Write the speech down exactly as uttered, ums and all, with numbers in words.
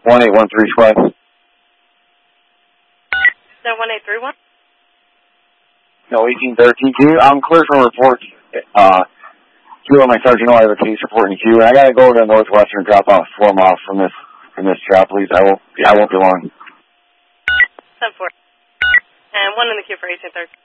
one eight one three Squad. No, one eight three one? No, eighteen thirteen. Q. I'm clear for report. Uh, Q on my Sergeant, I have a case reporting Q, and I gotta go to Northwestern, drop off form off from this from this job, please. I won't. I won't be long. ten four. And one in the queue for eighteen thirteen.